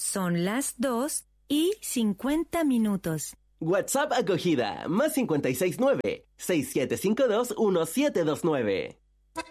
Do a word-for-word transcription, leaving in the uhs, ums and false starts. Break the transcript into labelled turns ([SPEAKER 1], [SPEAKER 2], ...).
[SPEAKER 1] Son las dos y cincuenta minutos.
[SPEAKER 2] WhatsApp acogida, más cincuenta y seis nueve, seis siete cinco dos, uno siete dos nueve.